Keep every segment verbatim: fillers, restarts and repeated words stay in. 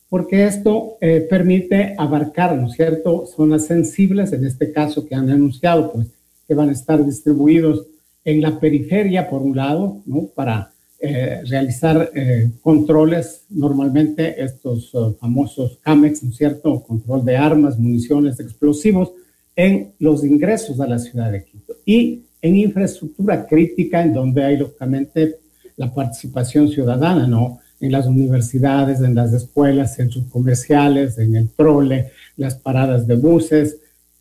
porque esto eh, permite abarcar, ¿no es cierto?, zonas sensibles, en este caso que han anunciado, pues, que van a estar distribuidos en la periferia, por un lado, ¿no?, para eh, realizar eh, controles, normalmente estos uh, famosos CAMEX, ¿no es cierto?, control de armas, municiones, explosivos, en los ingresos a la ciudad de Quito. Y en infraestructura crítica, en donde hay, lógicamente, la participación ciudadana, ¿no?, en las universidades, en las escuelas, centros comerciales, en el trole, las paradas de buses.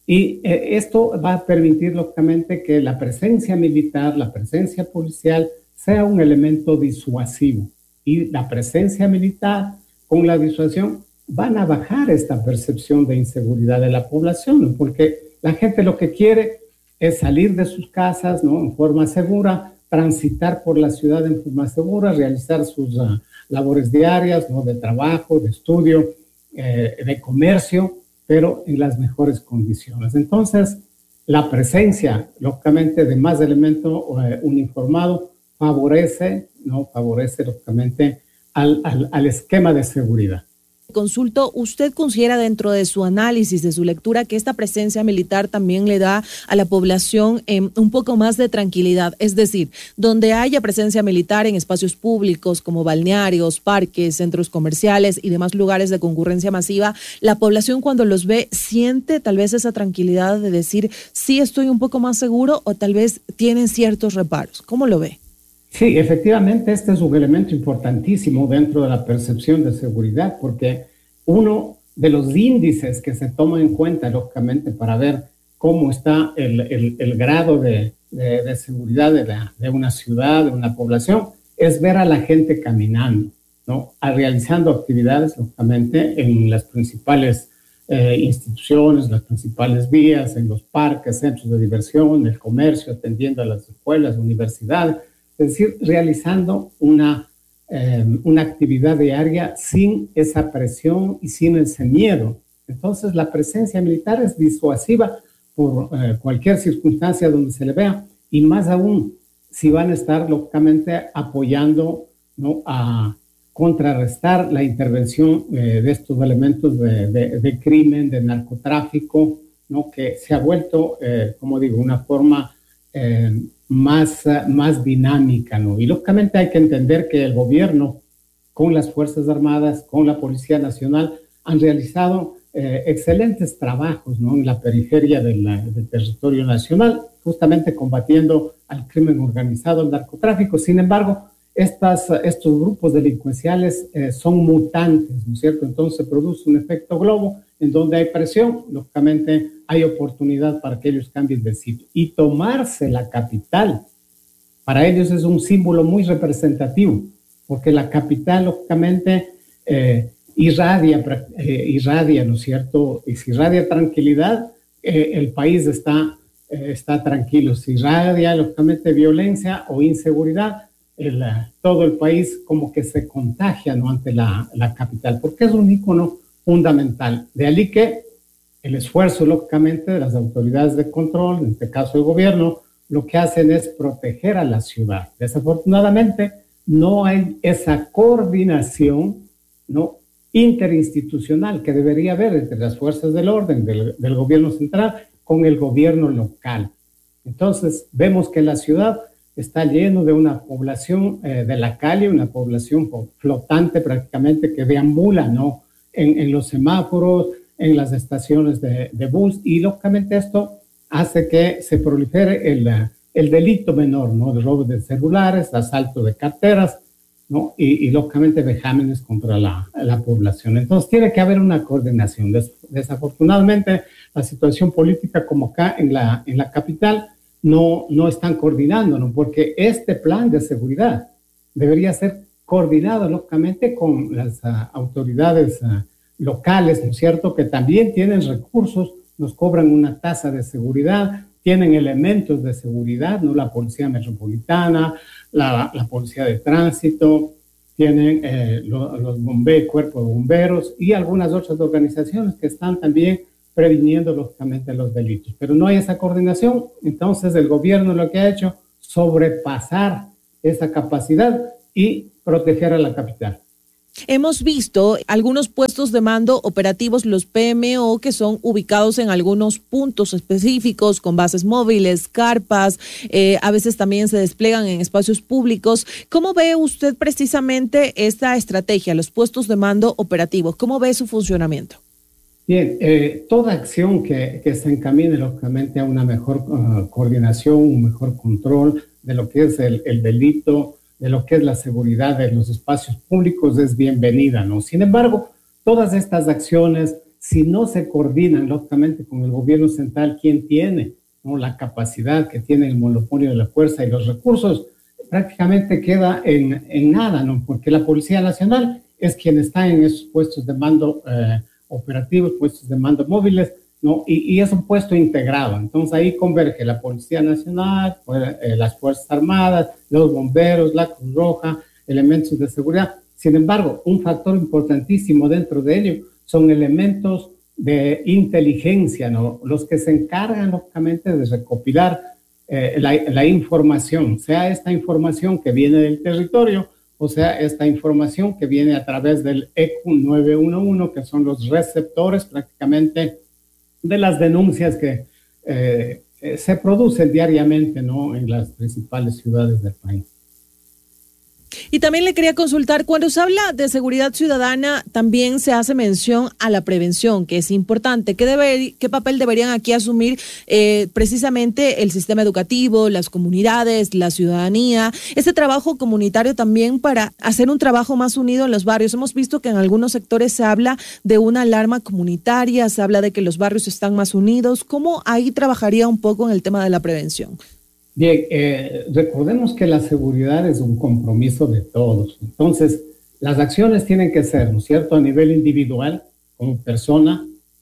Y eh, esto va a permitir, lógicamente, que la presencia militar, la presencia policial, sea un elemento disuasivo. Y la presencia militar con la disuasión van a bajar esta percepción de inseguridad de la población, ¿no?, porque la gente lo que quiere es salir de sus casas, ¿no?, en forma segura, transitar por la ciudad en forma segura, realizar sus uh, labores diarias, ¿no?, de trabajo, de estudio, eh, de comercio, pero en las mejores condiciones. Entonces, la presencia, lógicamente, de más elemento eh, uniformado favorece, ¿no?, favorece, lógicamente, al, al, al esquema de seguridad. Consulto, ¿usted considera dentro de su análisis, de su lectura, que esta presencia militar también le da a la población eh, un poco más de tranquilidad? Es decir, donde haya presencia militar en espacios públicos como balnearios, parques, centros comerciales y demás lugares de concurrencia masiva, la población cuando los ve siente tal vez esa tranquilidad de decir, sí estoy un poco más seguro, o tal vez tienen ciertos reparos. ¿Cómo lo ve? Sí, efectivamente, este es un elemento importantísimo dentro de la percepción de seguridad, porque uno de los índices que se toma en cuenta, lógicamente, para ver cómo está el, el, el grado de, de, de seguridad de, la, de una ciudad, de una población, es ver a la gente caminando, ¿no?, a realizando actividades, lógicamente, en las principales eh, instituciones, las principales vías, en los parques, centros de diversión, el comercio, atendiendo a las escuelas, universidades. Es decir, realizando una, eh, una actividad diaria sin esa presión y sin ese miedo. Entonces, la presencia militar es disuasiva por eh, cualquier circunstancia donde se le vea, y más aún si van a estar, lógicamente, apoyando, ¿no?, a contrarrestar la intervención eh, de estos elementos de, de, de crimen, de narcotráfico, ¿no?, que se ha vuelto, eh, como digo, una forma Eh, más, uh, más dinámica, ¿no? Y lógicamente hay que entender que el gobierno, con las Fuerzas Armadas, con la Policía Nacional, han realizado eh, excelentes trabajos, ¿no?, en la periferia de la, del territorio nacional, justamente combatiendo al crimen organizado, al narcotráfico. Sin embargo, estas, estos grupos delincuenciales eh, son mutantes, ¿no es cierto? Entonces se produce un efecto globo en donde hay presión, lógicamente hay oportunidad para que ellos cambien de sitio. Y tomarse la capital, para ellos es un símbolo muy representativo, porque la capital, lógicamente, eh, irradia, eh, irradia, ¿no es cierto? Y si irradia tranquilidad, eh, el país está, eh, está tranquilo. Si irradia, lógicamente, violencia o inseguridad, el, todo el país como que se contagia, ¿no?, ante la, la capital, porque es un ícono fundamental. De allí que el esfuerzo, lógicamente, de las autoridades de control, en este caso el gobierno, lo que hacen es proteger a la ciudad. Desafortunadamente, no hay esa coordinación, ¿no?, interinstitucional que debería haber entre las fuerzas del orden, del, del gobierno central, con el gobierno local. Entonces, vemos que la ciudad está lleno de una población eh, de la calle, una población flotante prácticamente que deambula, ¿no?, en, en los semáforos, en las estaciones de, de bus, y lógicamente esto hace que se prolifere el, el delito menor, ¿no?, de robo de celulares, asalto de carteras, ¿no?, y, y lógicamente vejámenes contra la, la población. Entonces tiene que haber una coordinación. Des, desafortunadamente la situación política como acá en la, en la capital no, no están coordinando, ¿no?, porque este plan de seguridad debería ser coordinado lógicamente con las uh, autoridades uh, locales, ¿no es cierto?, que también tienen recursos, nos cobran una tasa de seguridad, tienen elementos de seguridad, ¿no?, la Policía Metropolitana, la, la Policía de Tránsito, tienen eh, lo, los bomberos, Cuerpo de Bomberos y algunas otras organizaciones que están también previniendo lógicamente los delitos. Pero no hay esa coordinación, entonces el gobierno lo que ha hecho, sobrepasar esa capacidad y proteger a la capital. Hemos visto algunos puestos de mando operativos, los P M O, que son ubicados en algunos puntos específicos con bases móviles, carpas, eh, a veces también se despliegan en espacios públicos. ¿Cómo ve usted precisamente esta estrategia, los puestos de mando operativos? ¿Cómo ve su funcionamiento? Bien, eh, toda acción que, que se encamine lógicamente a una mejor uh, coordinación, un mejor control de lo que es el, el delito, de lo que es la seguridad de los espacios públicos es bienvenida, ¿no? Sin embargo, todas estas acciones, si no se coordinan, lógicamente, con el gobierno central, quien tiene, ¿no?, la capacidad, que tiene el monopolio de la fuerza y los recursos, prácticamente queda en, en nada, ¿no? Porque la Policía Nacional es quien está en esos puestos de mando eh, operativos, puestos de mando móviles, ¿no? Y, y es un puesto integrado. Entonces ahí converge la Policía Nacional, eh, las Fuerzas Armadas, los bomberos, la Cruz Roja, elementos de seguridad. Sin embargo, un factor importantísimo dentro de ello son elementos de inteligencia, ¿no? Los que se encargan lógicamente de recopilar eh, la, la información, sea esta información que viene del territorio, o sea, esta información que viene a través del E Q nueve uno uno, que son los receptores prácticamente de las denuncias que eh, eh, se producen diariamente, ¿no?, en las principales ciudades del país. Y también le quería consultar, cuando se habla de seguridad ciudadana, también se hace mención a la prevención, que es importante. ¿Qué, debe, qué papel deberían aquí asumir eh, precisamente el sistema educativo, las comunidades, la ciudadanía? Este trabajo comunitario también para hacer un trabajo más unido en los barrios. Hemos visto que en algunos sectores se habla de una alarma comunitaria, se habla de que los barrios están más unidos. ¿Cómo ahí trabajaría un poco en el tema de la prevención? Bien, eh, recordemos que la seguridad es un compromiso de todos. Entonces, las acciones tienen que ser, ¿no es cierto?, a nivel individual, como persona,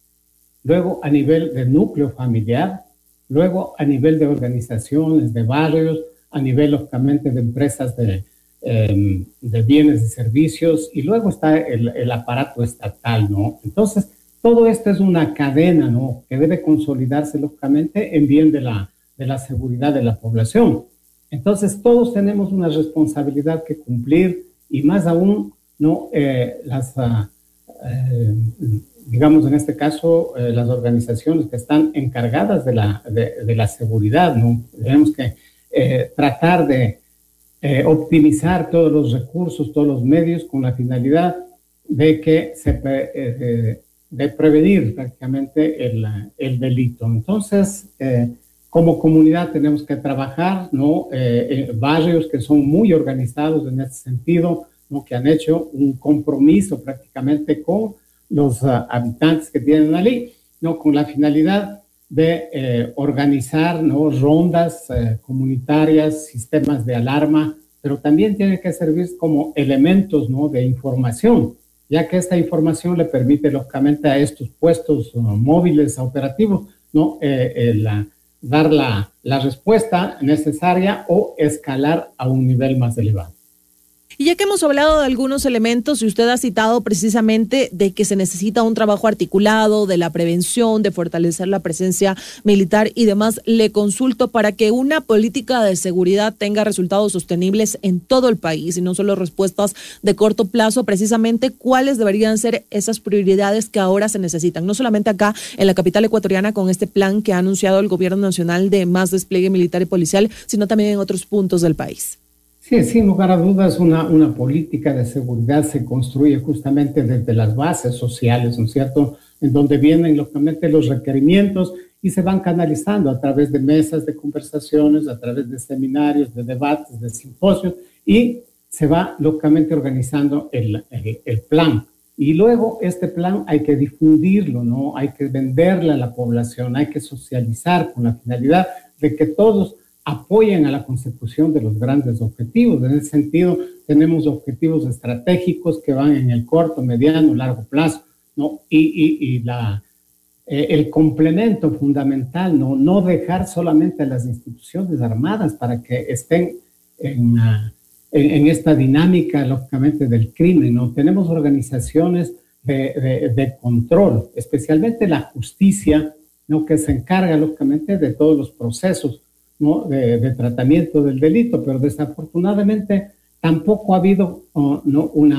luego a nivel de núcleo familiar, luego a nivel de organizaciones, de barrios, a nivel, lógicamente, de empresas de, eh, de bienes y servicios, y luego está el, el aparato estatal, ¿no? Entonces, todo esto es una cadena, ¿no?, que debe consolidarse, lógicamente, en bien de la de la seguridad de la población. Entonces, todos tenemos una responsabilidad que cumplir y más aún, ¿no?, eh, las, uh, eh, digamos, en este caso, eh, las organizaciones que están encargadas de la, de, de la seguridad, ¿no? Tenemos que eh, tratar de eh, optimizar todos los recursos, todos los medios con la finalidad de que se eh, de prevenir prácticamente el, el delito. Entonces, eh, como comunidad tenemos que trabajar, ¿no?, eh, en barrios que son muy organizados en este sentido, ¿no?, que han hecho un compromiso prácticamente con los uh, habitantes que tienen allí, ¿no?, con la finalidad de eh, organizar, ¿no?, rondas eh, comunitarias, sistemas de alarma, pero también tienen que servir como elementos, ¿no?, de información, ya que esta información le permite lógicamente a estos puestos uh, móviles operativos, ¿no?, eh, eh, la dar la, la respuesta necesaria o escalar a un nivel más elevado. Y ya que hemos hablado de algunos elementos y usted ha citado precisamente de que se necesita un trabajo articulado, de la prevención, de fortalecer la presencia militar y demás, le consulto para que una política de seguridad tenga resultados sostenibles en todo el país y no solo respuestas de corto plazo, precisamente cuáles deberían ser esas prioridades que ahora se necesitan, no solamente acá en la capital ecuatoriana con este plan que ha anunciado el gobierno nacional de más despliegue militar y policial, sino también en otros puntos del país. Sí, sin lugar a dudas, una, una política de seguridad se construye justamente desde las bases sociales, ¿no es cierto?, en donde vienen lógicamente los requerimientos y se van canalizando a través de mesas de conversaciones, a través de seminarios, de debates, de simposios, y se va lógicamente organizando el, el, el plan. Y luego este plan hay que difundirlo, ¿no?, hay que venderle a la población, hay que socializar con la finalidad de que todos apoyan a la consecución de los grandes objetivos. En ese sentido, tenemos objetivos estratégicos que van en el corto, mediano, largo plazo, ¿no? Y, y, y la, eh, el complemento fundamental, ¿no? No dejar solamente a las instituciones armadas para que estén en, uh, en, en esta dinámica, lógicamente, del crimen, ¿no? Tenemos organizaciones de, de, de control, especialmente la justicia, ¿no?, que se encarga, lógicamente, de todos los procesos, ¿no?, de, de tratamiento del delito, pero desafortunadamente tampoco ha habido uh, ¿no? una,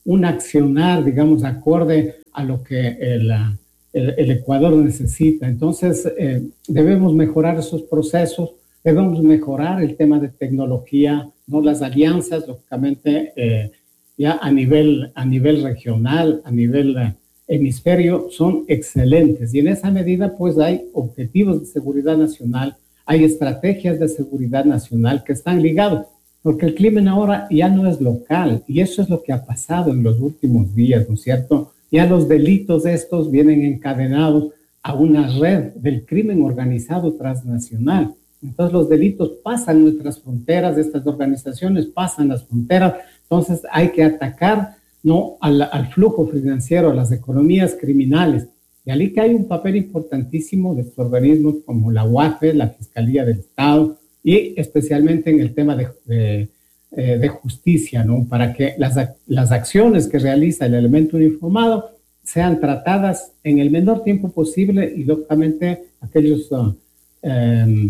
un accionar, digamos, acorde a lo que el, el, el Ecuador necesita. Entonces, eh, debemos mejorar esos procesos, debemos mejorar el tema de tecnología, ¿no? Las alianzas, lógicamente, eh, ya a nivel, a nivel regional, a nivel uh, hemisferio, son excelentes. Y en esa medida, pues, hay objetivos de seguridad nacional, hay estrategias de seguridad nacional que están ligados, porque el crimen ahora ya no es local, y eso es lo que ha pasado en los últimos días, ¿no es cierto? Ya los delitos estos vienen encadenados a una red del crimen organizado transnacional. Entonces los delitos pasan nuestras fronteras, estas organizaciones pasan las fronteras, entonces hay que atacar, ¿no?, al, al flujo financiero, a las economías criminales. Y allí que hay un papel importantísimo de estos organismos como la U A F E, la Fiscalía del Estado, y especialmente en el tema de, de, de justicia, ¿no?, para que las, las acciones que realiza el elemento uniformado sean tratadas en el menor tiempo posible y, lógicamente, aquellos uh, eh,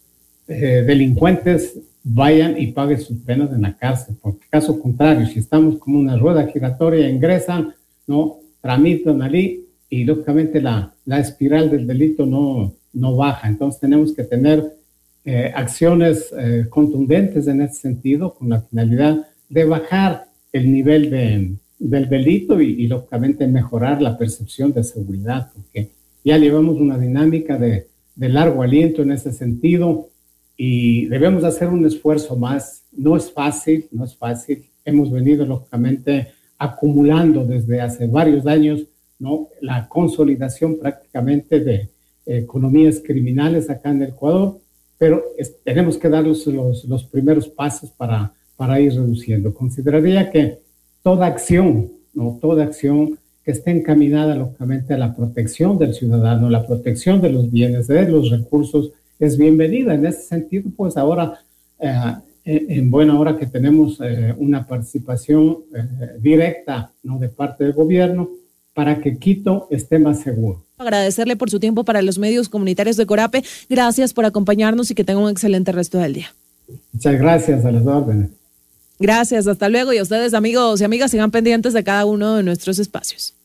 eh, delincuentes vayan y paguen sus penas en la cárcel, porque caso contrario, si estamos como una rueda giratoria, ingresan, ¿no?, tramitan allí y, lógicamente, la, la espiral del delito no, no baja. Entonces tenemos que tener Eh, acciones eh, contundentes en ese sentido, con la finalidad de bajar el nivel de, del delito y, y, lógicamente, mejorar la percepción de seguridad, porque ya llevamos una dinámica de, de largo aliento en ese sentido y debemos hacer un esfuerzo más. No es fácil, no es fácil. Hemos venido, lógicamente, acumulando desde hace varios años, ¿no?, la consolidación prácticamente de eh, economías criminales acá en el Ecuador, pero es, tenemos que dar los, los, los primeros pasos para, para ir reduciendo. Consideraría que toda acción, ¿no?, toda acción que esté encaminada, lógicamente, a la protección del ciudadano, la protección de los bienes, de los recursos, es bienvenida. En ese sentido, pues ahora, eh, en buena hora que tenemos eh, una participación eh, directa, ¿no?, de parte del gobierno para que Quito esté más seguro. Agradecerle por su tiempo para los medios comunitarios de Corape. Gracias por acompañarnos y que tenga un excelente resto del día. Muchas gracias, a las órdenes. Gracias, hasta luego. Y a ustedes, amigos y amigas, sigan pendientes de cada uno de nuestros espacios.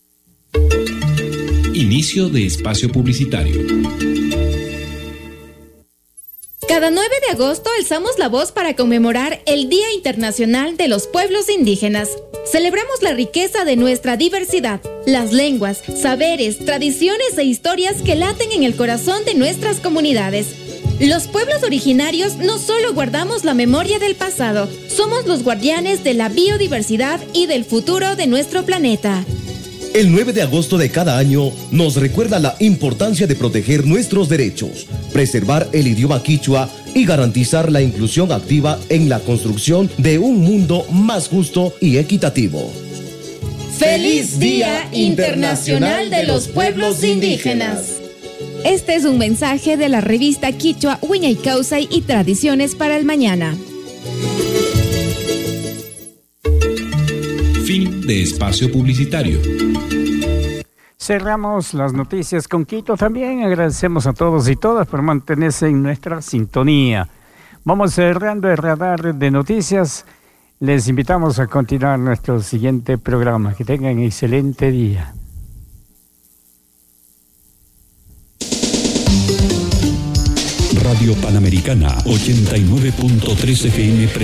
Inicio de espacio publicitario. Cada nueve de agosto alzamos la voz para conmemorar el Día Internacional de los Pueblos Indígenas. Celebramos la riqueza de nuestra diversidad, las lenguas, saberes, tradiciones e historias que laten en el corazón de nuestras comunidades. Los pueblos originarios no solo guardamos la memoria del pasado, somos los guardianes de la biodiversidad y del futuro de nuestro planeta. El nueve de agosto de cada año nos recuerda la importancia de proteger nuestros derechos, preservar el idioma quichua y garantizar la inclusión activa en la construcción de un mundo más justo y equitativo. ¡Feliz Día Internacional de los Pueblos Indígenas! Este es un mensaje de la revista Quichua Huiñaycausay y Tradiciones para el Mañana. Fin de espacio publicitario. Cerramos las noticias con Quito. También agradecemos a todos y todas por mantenerse en nuestra sintonía. Vamos cerrando el radar de noticias. Les invitamos a continuar nuestro siguiente programa. Que tengan excelente día. Radio Panamericana ochenta y nueve punto tres F M